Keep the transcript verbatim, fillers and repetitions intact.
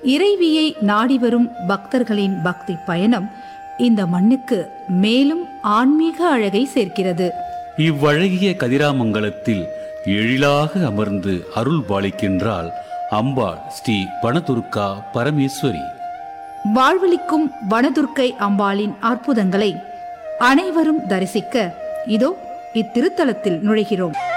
இறைவியை நாடி வரும் பக்தர்களின் பக்தி பயணம் இந்த மண்ணுக்கு மேலும் ஆன்மீக அழகை சேர்க்கிறது. இவ்வழகிய கதிராமங்கலத்தில் எழிலாக அமர்ந்து அருள் பாலிக்கின்றாள் அம்பாள் ஸ்ரீ வனதுர்கா பரமேஸ்வரி. வாழ்வளிக்கும் வனதுர்க்கை அம்பாளின் அற்புதங்களை அனைவரும் தரிசிக்க இதோ இத்திருத்தலத்தில் நுழைகிறோம்.